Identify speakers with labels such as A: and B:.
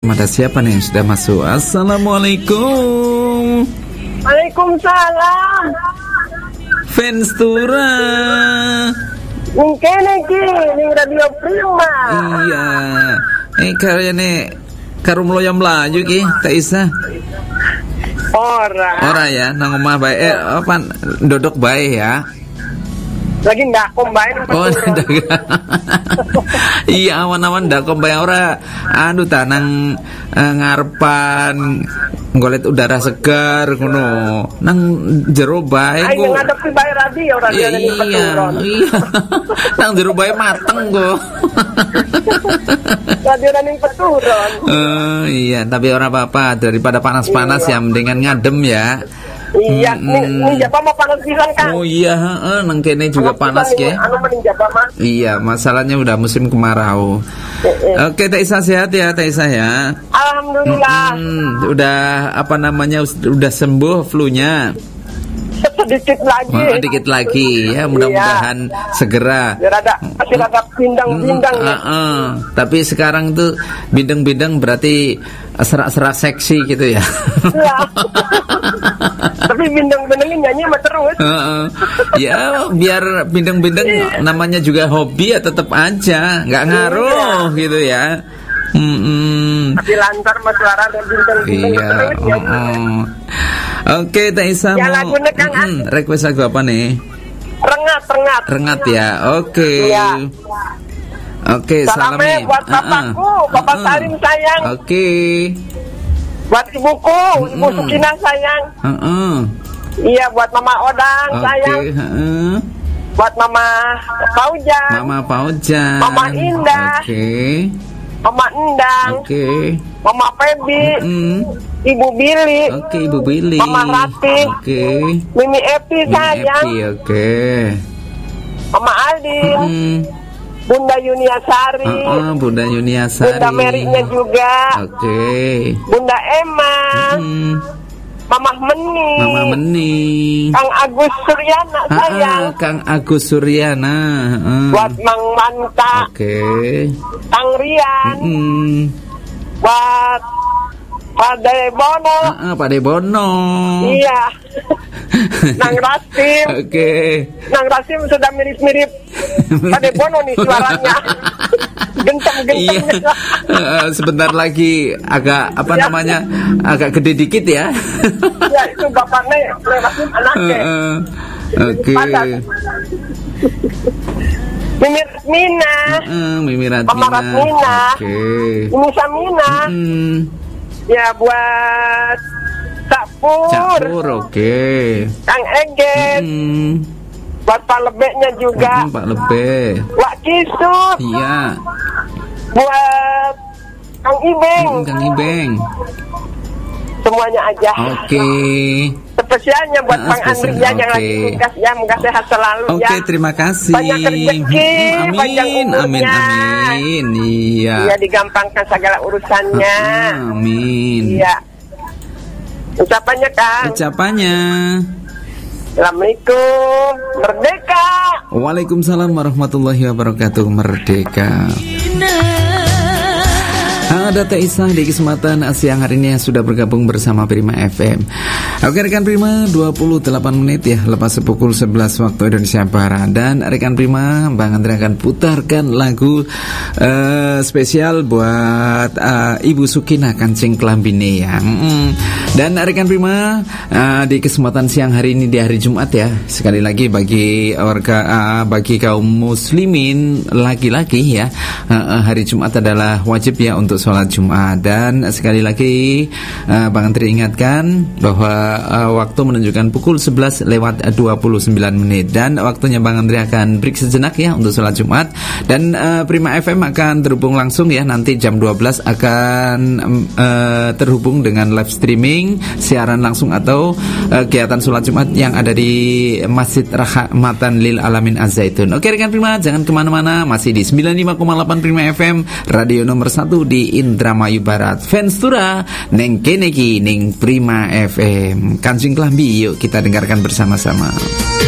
A: Ada siapa nih yang sudah masuk? Assalamualaikum.
B: Waalaikumsalam.
A: Fenstura.
B: Mungkin ini Radio Prima.
A: Iya. Kayaknya karum loyam Melayu ki, tak isa. Ora ya, nang omah bae apa ndodok bae ya.
B: Lagi ndakom bae.
A: Oh, iya, awan-awan ndakom bae ora anu ta nang ngarepan ngolet udara segar ngono. Nang jero bae
B: ku. Ayo ngadepi bae radio ning Peturon.
A: Iya. Nang jero bae mateng kok.
B: Radio ning Peturon.
A: Iya, tapi ora apa-apa daripada panas-panas ya mendingan ngadem ya.
B: Iya, ning Japa mah panas pisan kan.
A: Oh iya, nang kene juga panas ke.
B: Anu ning Japa mah.
A: Iya, masalahnya udah musim kemarau. Oke, Teh Isa sehat ya, Teh Isa ya.
B: Alhamdulillah.
A: Udah apa namanya udah sembuh flu-nya.
B: Sedikit lagi.
A: Dikit lagi ya, mudah-mudahan segera.
B: Masih ada bindang-bindang ya.
A: Tapi sekarang tuh bindang-bindang berarti serak-serak seksi gitu ya.
B: Iya. Tapi bindang-bindangnya nyanyi mah terus.
A: Ya biar bindang-bindang namanya juga hobi ya tetap aja, nggak ngaruh gitu ya.
B: Tapi lantar mas suara dan bindang-bindang terus ya.
A: Oke, Teh Isa
B: ya,
A: mau request lagu apa nih? Rengat ya. Oke.
B: Iya.
A: Oke, salami
B: buat bapakku, Bapak Salim sayang.
A: Oke.
B: Buat ibuku, Ibu Sukina sayang. Iya, buat Mama Odang sayang. Buat Mama Paujan. Mama Indah. Mama Endang. Mama Febi. Ibu Billy.
A: Ibu Billy.
B: Mama Rati. Mimi Epi sayang. Mama Aldin. Bunda Yuniasari.
A: Bunda Yuniasari.
B: Bunda Merinya juga. Bunda Emma. Mama Meni. Kang Agus Suryana sayang.
A: Kang Agus Suryana.
B: Buat Mang Manta. Kang Rian. Buat Pak Debono. Iya. Nang Rasim. Nang Rasim sudah mirip-mirip Pak Debono nih suaranya. Genteng-genteng.
A: Iya. Sebentar lagi agak namanya agak gede dikit ya.
B: Ya itu bapaknya Rasim anaknya. Mimi Ratmina. Mama Ratmina. Mimi Samina. Ya buat Capur. Kang Eget. Buat Pak Lebeknya juga.
A: Pak Lebek.
B: Wak Kisut.
A: Iya.
B: Buat Kang Ibeng. Semuanya aja. Spesialnya buat Bang Andria yang lagi tugas ya, semoga sehat selalu ya.
A: Terima kasih.
B: Banyak rezeki, panjang umurnya.
A: Amin. Iya.
B: Iya, digampangkan segala urusannya.
A: Amin.
B: Iya. Ucapannya Kang. Assalamualaikum, merdeka.
A: Waalaikumsalam warahmatullahi wabarakatuh. Merdeka. Ada Teh Isa di kesempatan siang hari ini yang sudah bergabung bersama Prima FM. Oke rekan Prima, 28 menit ya lepas pukul 11 waktu Indonesia Barat. Dan rekan Prima, Bang Andre akan putarkan lagu spesial buat Ibu Sukina Kancing Klambine ya. Dan rekan Prima, di kesempatan siang hari ini di hari Jumat ya, sekali lagi bagi warga bagi kaum muslimin laki-laki ya, hari Jumat adalah wajib ya untuk sholat Jumat. Dan sekali lagi Bang Andri ingatkan bahwa waktu menunjukkan pukul 11 lewat 29 menit. Dan waktunya Bang Andri akan break sejenak ya untuk sholat Jumat. Dan Prima FM akan terhubung langsung ya, nanti jam 12 akan terhubung dengan live streaming, siaran langsung atau kegiatan sholat Jumat yang ada di Masjid Rahmatan Lil Alamin Az-Zaitun. Oke rekan Prima, jangan kemana-mana, masih di 95,8 Prima FM, radio nomor 1 di Indramayu Barat. Fenstura neng kene ki ning Prima FM. Kancing Klambi, yuk kita dengarkan bersama-sama.